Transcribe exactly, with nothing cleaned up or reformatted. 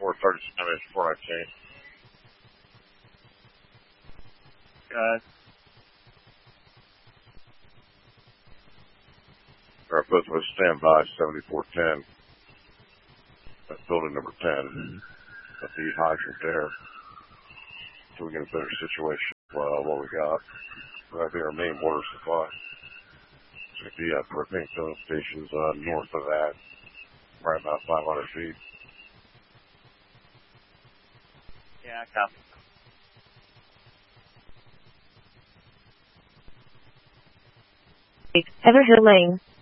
four thirty-seven is four nineteen. Got it. Our both was standby seventy-four ten. That's building number ten. At the hydrant there. So we get a better situation. Well, what we got. Right there, our main water supply. So the uh, propane filling stations uh, north of that. Right about five hundred feet. Yeah, copy. Everhill Lane.